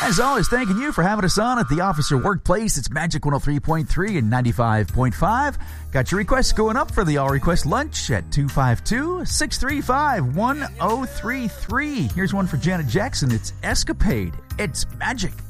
As always, thanking you for having us on at the Officer Workplace. It's Magic 103.3 and 95.5. Got your requests going up for the All Request Lunch at 252-635-1033. Here's one for Janet Jackson. It's Escapade. It's Magic